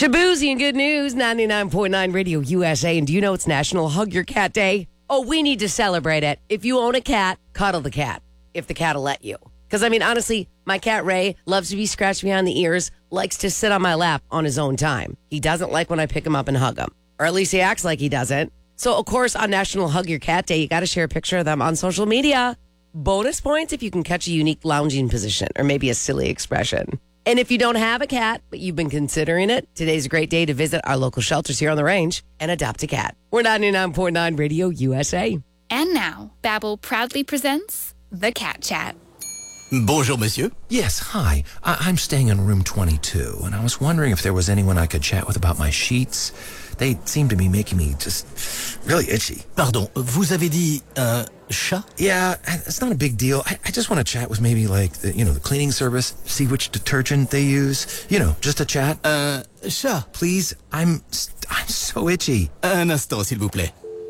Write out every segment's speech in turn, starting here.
Shabuzi and good news, 99.9 Radio USA. And do you know it's National Hug Your Cat Day? Oh, we need to celebrate it. If you own a cat, cuddle the cat, if the cat will let you. Because, I mean, honestly, my cat Ray loves to be scratched behind the ears, likes to sit on my lap on his own time. He doesn't like when I pick him up and hug him. Or at least he acts like he doesn't. So, of course, on National Hug Your Cat Day, you got to share a picture of them on social media. Bonus points if you can catch a unique lounging position or maybe a silly expression. And if you don't have a cat, but you've been considering it, today's a great day to visit our local shelters here on the range and adopt a cat. We're 99.9 Radio USA. And now, Babbel proudly presents The Cat Chat. Bonjour, monsieur. Yes, hi. I'm staying in room 22, and I was wondering if there was anyone I could chat with about my sheets. They seem to be making me just really itchy. Pardon, vous avez dit un chat? Yeah, it's not a big deal. I just want to chat with maybe like the cleaning service, see which detergent they use. Just a chat. Un chat? Please, I'm so itchy. Un instant, s'il vous plaît.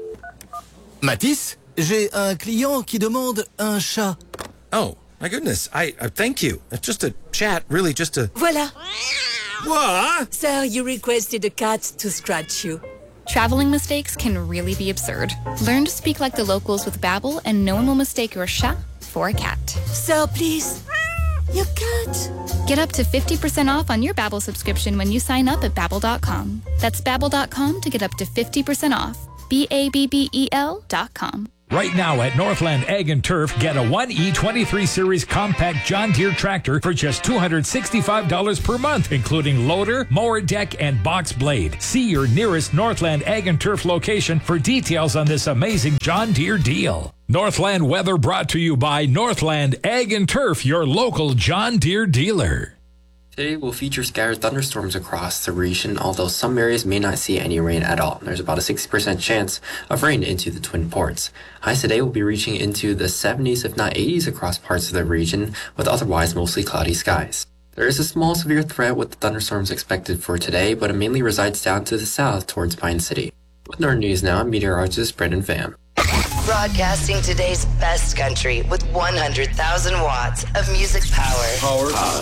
Mathis, j'ai un client qui demande un chat. Oh, my goodness. I thank you. It's just a chat, really just a... Voilà. What? Sir, you requested a cat to scratch you. Traveling mistakes can really be absurd. Learn to speak like the locals with Babbel, and no one will mistake your chat for a cat. Sir, please. Your cat. Get up to 50% off on your Babbel subscription when you sign up at Babbel.com. That's Babbel.com to get up to 50% off. BABBEL.com. Right now at Northland Ag and Turf, get a 1E23 Series compact John Deere tractor for just $265 per month, including loader, mower deck, and box blade. See your nearest Northland Ag and Turf location for details on this amazing John Deere deal. Northland weather brought to you by Northland Ag and Turf, your local John Deere dealer. Today will feature scattered thunderstorms across the region, although some areas may not see any rain at all. There's about a 60% chance of rain into the Twin Ports. Highs today will be reaching into the 70s, if not 80s, across parts of the region, with otherwise mostly cloudy skies. There is a small severe threat with the thunderstorms expected for today, but it mainly resides down to the south towards Pine City. With Northern News Now, I'm meteorologist Brendan Pham. Broadcasting today's best country with 100,000 watts of music power.